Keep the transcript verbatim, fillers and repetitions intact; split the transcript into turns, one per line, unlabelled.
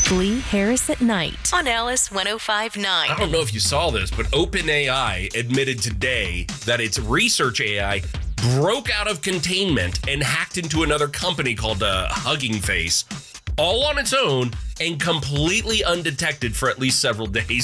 Lee Harris at Night on Alice one oh five point nine.
I don't know if you saw this, but OpenAI admitted today that its research A I broke out of containment and hacked into another company called uh, Hugging Face, all on its own and completely undetected for at least several days.